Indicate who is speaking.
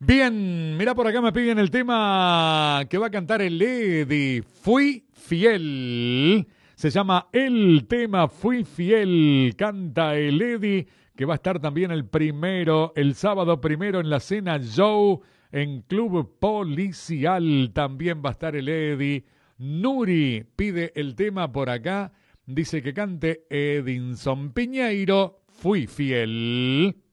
Speaker 1: Bien, mira por acá me piden el tema que va a cantar el Eddie. Fui fiel. Se llama El Tema Fui Fiel. Canta el Eddie, que va a estar también el sábado primero en la Cena Joe en Club Policial. También va a estar el Eddie. Nuri pide el tema por acá. Dice que cante Edinson Piñeiro. Fui fiel.